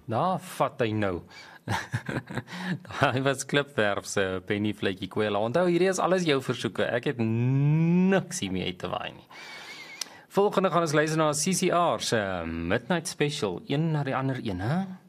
Daar vat hy nou. Hy was Klipwerf se Penny Vletjie Kwela. Onthou, hierdie is alles jou versoeke. Ek het niks hiermee uit te waai nie. Volgende gaan ons luister na CCR se Midnight Special, een na die ander een, hè?